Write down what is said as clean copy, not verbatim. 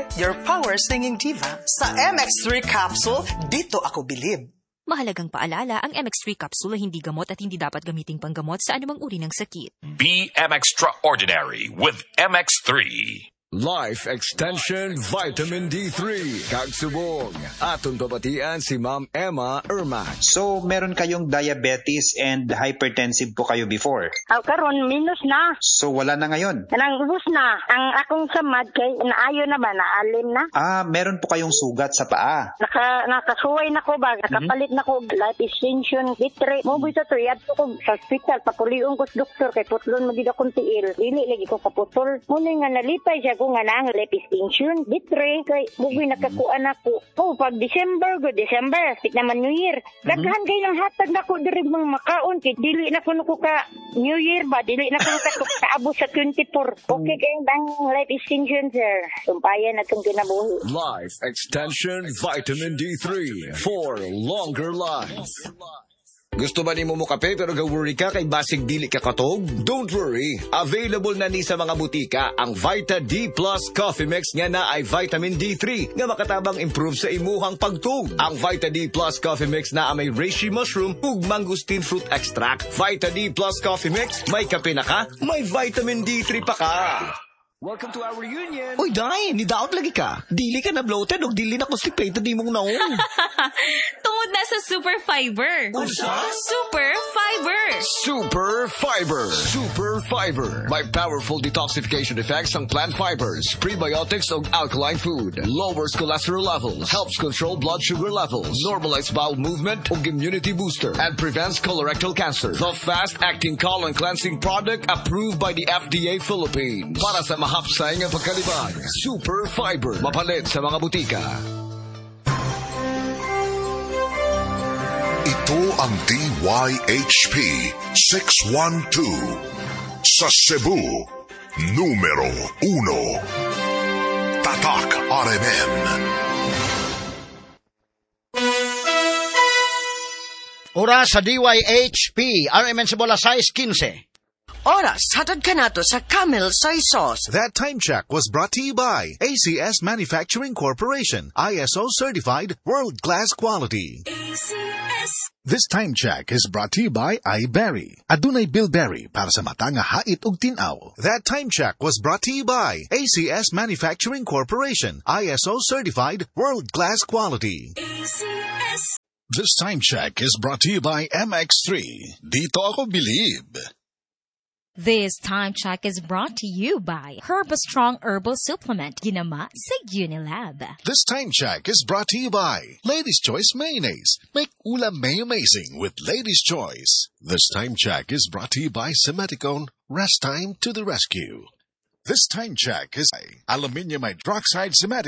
your power singing diva. Sa MX3 capsule, dito ako bilib. Mahalagang paalala, ang MX3 capsule ay hindi gamot at hindi dapat gamiting panggamot sa anumang uri ng sakit. Be extraordinary with MX3. Life Extension Vitamin D3. Kagsubong. Atong babatian si Ma'am Emma Ermat. So, meron kayong diabetes and hypertensive po kayo before? Karon minus na. So, wala na ngayon? Kanang ubos na. Ang akong samad kay naayo na ba? Naalim na? Meron po kayong sugat sa paa? Nakasuway na ko ba? Nakapalit na ko life extension, bitre. Muboy sa tuyad ko sa hospital. Papuliong ko sa doktor kay putlon magida kong tiil. Dili lagi ko kaputol. Muna nga nalipay siya ko nga na ang life extension. Bitre. Kay muboy nakakuan ako. Pag December, speak naman New Year. Daghan kayo ng hatag na ko diri mga makaon. Kay dili na ko ka New Year ba? Dili na ko kaabo sa 24. Okay kayong bang life extension, sir. Sumpayan na itong kinabuhi. Life Extension Vitamin D3 for longer life. Gusto ba ni mo kape pero ga-worry ka kay basig dili ka katog? Don't worry. Available na ni sa mga butika ang Vita D Plus Coffee Mix nga na ay vitamin D3 nga makatabang improve sa imuhang pagtug. Ang Vita D Plus Coffee Mix na may reishi mushroom ug mangosteen fruit extract. Vita D Plus Coffee Mix, may kape na ka, may vitamin D3 pa ka. Welcome to our reunion. Uy, Day, nidaot lagi ka. Dili ka na bloated o dili na constipated di mong naong. Tungod na sa Super Fiber. Super Fiber. Super Fiber. Super Fiber. May powerful detoxification effects ang plant fibers, prebiotics ug alkaline food. Lowers cholesterol levels, helps control blood sugar levels, normalize bowel movement ug immunity booster, and prevents colorectal cancer. The fast-acting colon cleansing product approved by the FDA Philippines. Para sa mahapsay nga pagkalibag, Super Fiber. Mapalit sa mga butika. Ito ang DYHP 612 sa Cebu, numero 1. Tatak RMN. Oras sa DYHP, RMN sa bola size 15. Oras, hatad ka nato sa Camel Soy Sauce. That time check was brought to you by ACS Manufacturing Corporation, ISO certified world-class quality. ACS. This time check is brought to you by iBerry. Adunay Bilberry para sa mata nga hait ug tin-aw. That time check was brought to you by ACS Manufacturing Corporation, ISO certified world-class quality. ACS. This time check is brought to you by MX3. Dito ako bilib. This time check is brought to you by Herbastrong Herbal Supplement, ginama sa Unilab. This time check is brought to you by Lady's Choice Mayonnaise. Make ulam may amazing with Lady's Choice. This time check is brought to you by Semeticone. Rest time to the rescue. This time check is by Aluminium Hydroxide Semeticone.